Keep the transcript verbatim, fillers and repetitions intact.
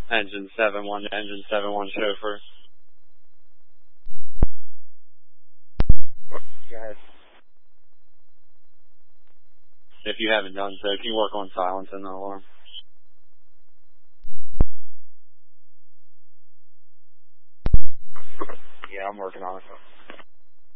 Engine seven one, engine seven one chauffeur. Go ahead. If you haven't done so, can you work on silencing the alarm? Yeah, I'm working on it.